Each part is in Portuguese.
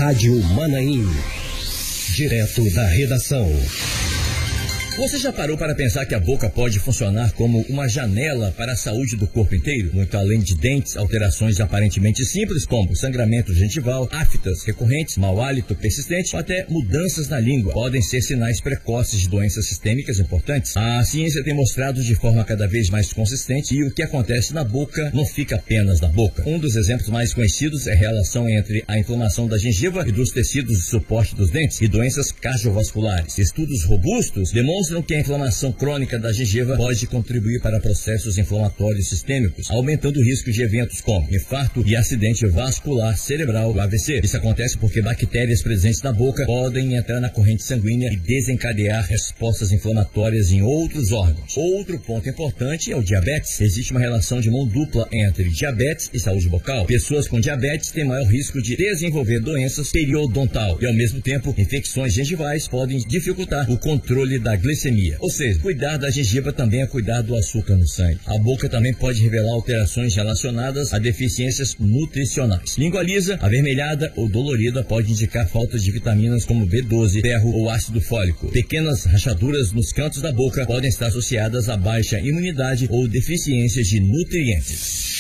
Rádio Manaim. Direto da redação. Você já parou para pensar que a boca pode funcionar como uma janela para a saúde do corpo inteiro? Muito além de dentes, alterações aparentemente simples como sangramento gengival, aftas recorrentes, mau hálito persistente ou até mudanças na língua podem ser sinais precoces de doenças sistêmicas importantes. A ciência tem mostrado de forma cada vez mais consistente que o que acontece na boca não fica apenas na boca. Um dos exemplos mais conhecidos é a relação entre a inflamação da gengiva e dos tecidos de suporte dos dentes e doenças cardiovasculares. Estudos robustos demonstram que a inflamação crônica da gengiva pode contribuir para processos inflamatórios sistêmicos, aumentando o risco de eventos como infarto e acidente vascular cerebral, o AVC. Isso acontece porque bactérias presentes na boca podem entrar na corrente sanguínea e desencadear respostas inflamatórias em outros órgãos. Outro ponto importante é o diabetes. Existe uma relação de mão dupla entre diabetes e saúde bucal. Pessoas com diabetes têm maior risco de desenvolver doenças periodontal e, ao mesmo tempo, infecções gengivais podem dificultar o controle da glicemia. Ou seja, cuidar da gengiva também é cuidar do açúcar no sangue. A boca também pode revelar alterações relacionadas a deficiências nutricionais. Língua lisa, avermelhada ou dolorida pode indicar falta de vitaminas como B12, ferro ou ácido fólico. Pequenas rachaduras nos cantos da boca podem estar associadas a baixa imunidade ou deficiências de nutrientes.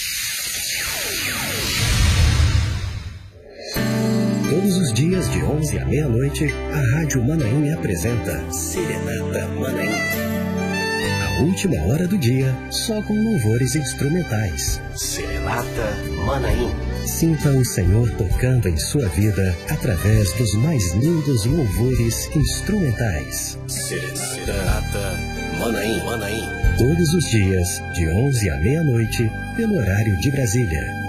Todos os dias de 11 à meia-noite, a Rádio Manaim apresenta Serenata Manaim. A última hora do dia, só com louvores instrumentais. Serenata Manaim. Sinta o Senhor tocando em sua vida através dos mais lindos louvores instrumentais. Serenata Manaim. Todos os dias, de 11 à meia-noite, pelo horário de Brasília.